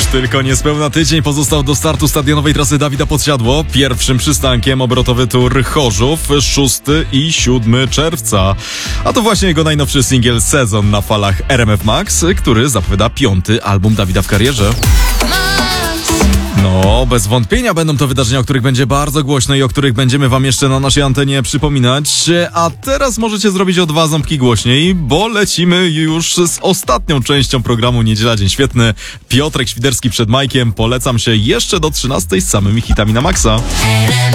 tylko niespełna tydzień pozostał do startu stadionowej trasy Dawida Podsiadło. Pierwszym przystankiem obrotowy tour Chorzów 6 i 7 czerwca. A to właśnie jego najnowszy singiel Sezon na falach RMF Max, który zapowiada 5. album Dawida w karierze. No, bez wątpienia będą to wydarzenia, o których będzie bardzo głośno i o których będziemy wam jeszcze na naszej antenie przypominać. A teraz możecie zrobić o 2 ząbki głośniej, bo lecimy już z ostatnią częścią programu Niedziela Dzień Świetny. Piotrek Świderski przed Majkiem. Polecam się jeszcze do 13 z samymi hitami na maksa.